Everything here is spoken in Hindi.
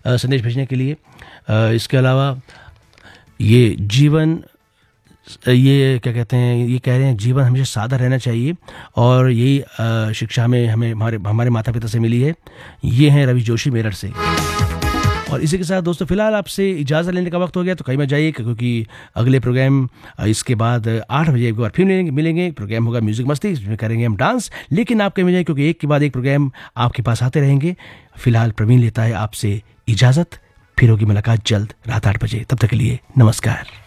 संदेश भेजने के लिए। इसके अलावा ये जीवन, ये क्या कहते हैं, ये कह रहे हैं जीवन हमेशा सादा रहना चाहिए और यही शिक्षा हमें हमारे माता पिता से मिली है। ये हैं रवि जोशी मेरठ से। और इसी के साथ दोस्तों फिलहाल आपसे इजाज़त लेने का वक्त हो गया, तो कहीं मत जाइए क्योंकि अगले प्रोग्राम इसके बाद 8 बजे एक बार फिर मिलेंगे। प्रोग्राम होगा म्यूज़िक मस्ती, इसमें करेंगे हम डांस, लेकिन आप कहीं मत जाइए क्योंकि एक के बाद एक प्रोग्राम आपके पास आते रहेंगे। फिलहाल प्रवीण लेता है आपसे इजाज़त, फिर होगी मुलाकात जल्द रात 8 बजे। तब तक के लिए नमस्कार।